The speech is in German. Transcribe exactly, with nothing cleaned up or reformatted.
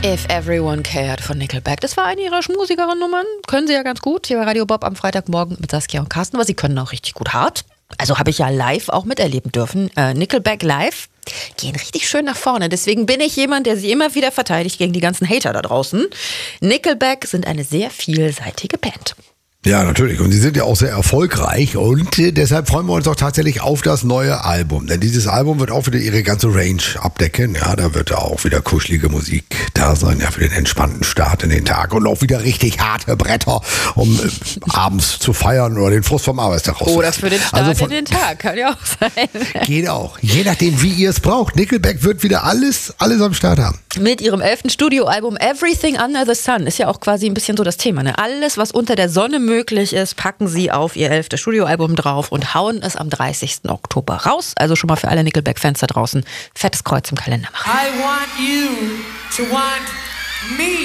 If Everyone Cared von Nickelback. Das war eine ihrer schmusigeren Nummern. Können sie ja ganz gut. Hier bei Radio Bob am Freitagmorgen mit Saskia und Carsten. Aber sie können auch richtig gut hart. Also habe ich ja live auch miterleben dürfen. Äh, Nickelback live gehen richtig schön nach vorne. Deswegen bin ich jemand, der sie immer wieder verteidigt gegen die ganzen Hater da draußen. Nickelback sind eine sehr vielseitige Band. Ja, natürlich. Und sie sind ja auch sehr erfolgreich und äh, deshalb freuen wir uns auch tatsächlich auf das neue Album. Denn dieses Album wird auch wieder ihre ganze Range abdecken. Ja, da wird auch wieder kuschelige Musik da sein, ja, für den entspannten Start in den Tag. Und auch wieder richtig harte Bretter, um äh, abends zu feiern oder den Frust vom Arbeitstag rauszulassen. Oder für den Start also von, in den Tag, kann ja auch sein. Geht auch. Je nachdem, wie ihr es braucht. Nickelback wird wieder alles, alles am Start haben. Mit ihrem elften Studioalbum Everything Under the Sun ist ja auch quasi ein bisschen so das Thema. Ne? Alles, was unter der Sonne möglich ist, packen sie auf ihr elftes Studioalbum drauf und hauen es am dreißigsten Oktober raus. Also schon mal für alle Nickelback-Fans da draußen fettes Kreuz im Kalender machen. I want you to want me.